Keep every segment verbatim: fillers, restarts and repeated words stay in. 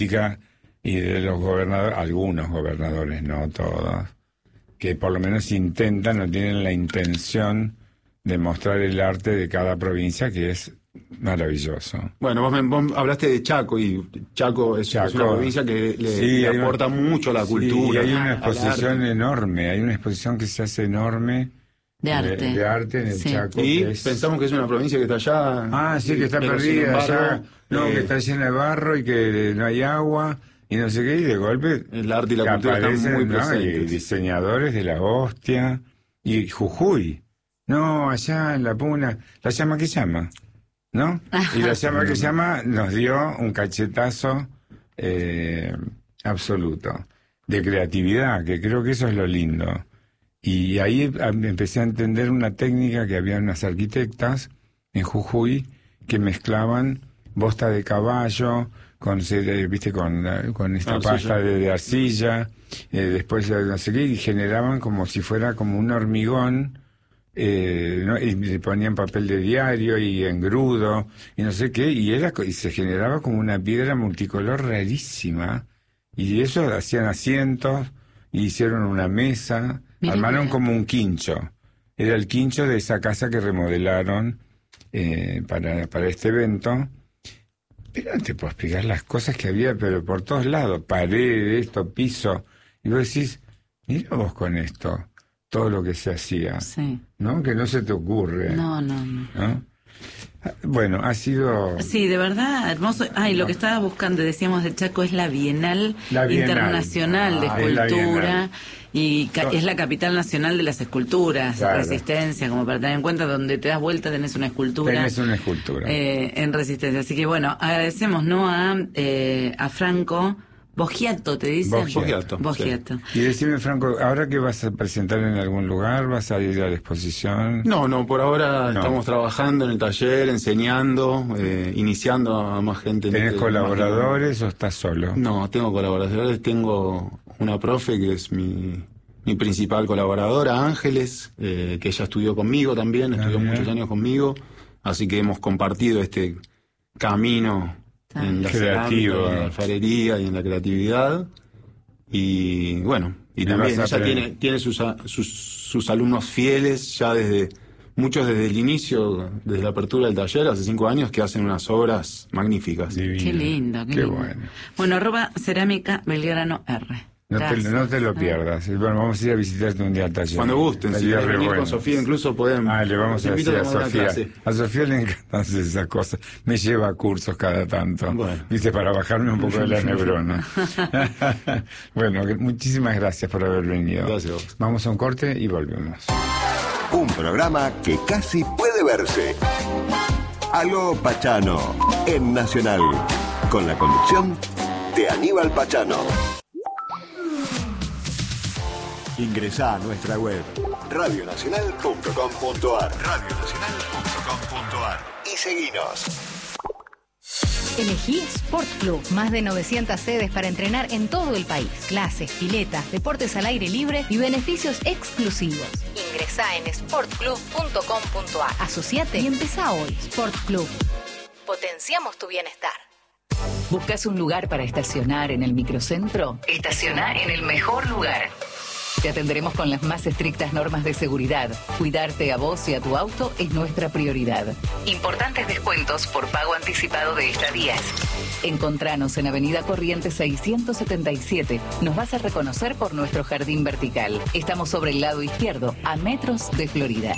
y de los gobernadores, algunos gobernadores, no todos, que por lo menos intentan o tienen la intención de mostrar el arte de cada provincia, que es maravilloso. Bueno, vos, me, vos hablaste de Chaco, y Chaco es, Chaco, es una provincia que le, sí, le una, aporta mucho a la cultura. Sí, hay una exposición enorme, hay una exposición que se hace enorme de arte, de, de arte en el sí. Chaco. Y que es... pensamos que es una provincia que está allá. Ah, sí, que está pero perdida embargo, allá, no, eh, que está llena de barro y que no hay agua y no sé qué, y de golpe el arte y la cultura están muy ¿no? presentes. Y diseñadores de la hostia, y Jujuy, no, allá en la Puna, la llama que llama, ¿no? Y la llama que llama nos dio un cachetazo eh, absoluto de creatividad, que creo que eso es lo lindo. Y ahí empecé a entender una técnica que había unas arquitectas en Jujuy que mezclaban bosta de caballo con, viste, con, con esta arcilla. pasta de, de arcilla, eh, después no sé qué, y generaban como si fuera como un hormigón, eh, ¿no? Y le ponían papel de diario y engrudo y no sé qué, y era y se generaba como una piedra multicolor rarísima, y eso hacían asientos, y hicieron una mesa. Mira, armaron mira. como un quincho. Era el quincho de esa casa que remodelaron eh, para, para este evento. Pero no te puedo explicar las cosas que había, pero por todos lados. Paredes, esto, piso. Y vos decís, mira vos con esto, todo lo que se hacía. Sí. ¿No? Que no se te ocurre. No, no, no. ¿No? Bueno, ha sido... Sí, de verdad, hermoso. Ay, lo que estaba buscando, decíamos, de Chaco es la Bienal, la Bienal. Internacional de ah, Escultura, y ca- es la capital nacional de las esculturas, claro. Resistencia, como para tener en cuenta, donde te das vuelta tenés una escultura. Tenés una escultura. Eh, en Resistencia. Así que bueno, agradecemos, ¿no? A, eh, a Franco Boggiato, ¿te dicen? Boggiato. Boggiato. Sí. Y decime, Franco, ¿ahora que vas a presentar en algún lugar? ¿Vas a ir a la exposición? No, no, por ahora no. estamos trabajando en el taller, enseñando, eh, iniciando a más gente. ¿Tenés este, colaboradores o estás solo? No, tengo colaboradores, tengo una profe que es mi, mi principal colaboradora, Ángeles, eh, que ella estudió conmigo también, estudió ah, muchos años conmigo, así que hemos compartido este camino en la creativo, cerámica, en la alfarería y en la creatividad. Y bueno, y también ella tiene, tiene sus, sus, sus alumnos fieles ya desde, muchos desde el inicio, desde la apertura del taller, hace cinco años, que hacen unas obras magníficas. Divino. Qué lindo, qué, qué lindo. bueno. Bueno, arroba cerámica Belgrano R. No te, no te lo pierdas. Bueno, vamos a ir a visitarte un día al taller. Cuando gusten, si quieren venir con Sofía, incluso pueden. Ah, le vamos a decir a Sofía. A Sofía le encantan hacer esas cosas. Me lleva a cursos cada tanto. Bueno. Viste, para bajarme un poco de la neurona. Bueno, muchísimas gracias por haber venido. Gracias a vos. Vamos a un corte y volvemos. Un programa que casi puede verse. Aló Pachano, en Nacional. Con la conducción de Aníbal Pachano. Ingresá a nuestra web radio nacional punto com punto a r radio nacional punto com punto a r y seguinos. Elegí Sport Club. Más de novecientas sedes para entrenar en todo el país. Clases, piletas, deportes al aire libre y beneficios exclusivos. Ingresá en sport club punto com punto a r. Asociate y empezá hoy. Sport Club. Potenciamos tu bienestar. ¿Buscas un lugar para estacionar en el microcentro? Estaciona en el mejor lugar. Te atenderemos con las más estrictas normas de seguridad. Cuidarte a vos y a tu auto es nuestra prioridad. Importantes descuentos por pago anticipado de estadías. Encontranos en Avenida Corrientes seiscientos setenta y siete. Nos vas a reconocer por nuestro jardín vertical. Estamos sobre el lado izquierdo, a metros de Florida.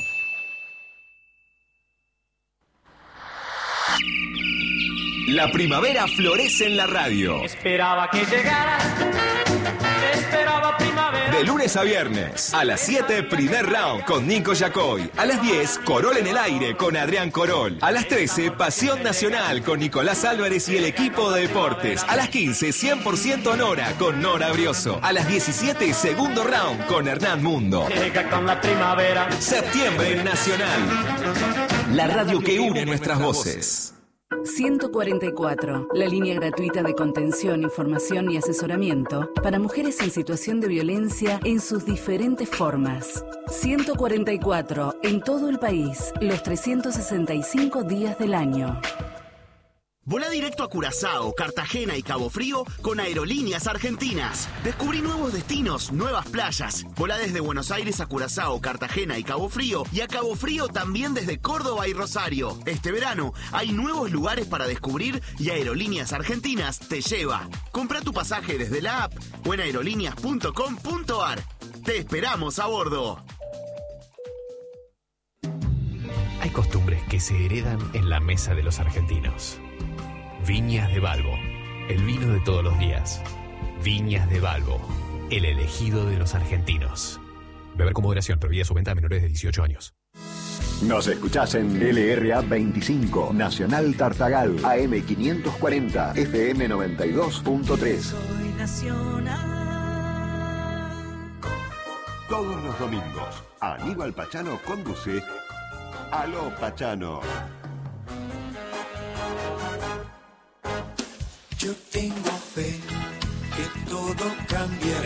La primavera florece en la radio. Esperaba que llegara. Esperaba primavera. De lunes a viernes, a las siete, primer round con Nico Yacoy. A las diez, Corol en el aire con Adrián Corol. A las trece, Pasión Nacional con Nicolás Álvarez y el equipo de deportes. A las quince, cien por ciento Nora con Nora Brioso. A las diecisiete, segundo round con Hernán Mundo. Llega con la primavera. Septiembre en Nacional. La radio que une nuestras voces. ciento cuarenta y cuatro, la línea gratuita de contención, información y asesoramiento para mujeres en situación de violencia en sus diferentes formas. ciento cuarenta y cuatro, en todo el país, los trescientos sesenta y cinco días del año. Volá directo a Curazao, Cartagena y Cabo Frío con Aerolíneas Argentinas. Descubrí nuevos destinos, nuevas playas. Volá desde Buenos Aires a Curazao, Cartagena y Cabo Frío, y a Cabo Frío también desde Córdoba y Rosario. Este verano hay nuevos lugares para descubrir y Aerolíneas Argentinas te lleva. Comprá tu pasaje desde la app o en aerolíneas punto com punto ar. Te esperamos a bordo. Hay costumbres que se heredan en la mesa de los argentinos. Viñas de Balbo, el vino de todos los días. Viñas de Balbo, el elegido de los argentinos. Beber con moderación, prohibida su venta a menores de dieciocho años. Nos escuchás en L R A veinticinco, Nacional Tartagal, A M quinientos cuarenta, F M noventa y dos punto tres. Soy nacional. Todos los domingos, Aníbal Pachano conduce Aló Pachano. Yo tengo fe que todo cambiará.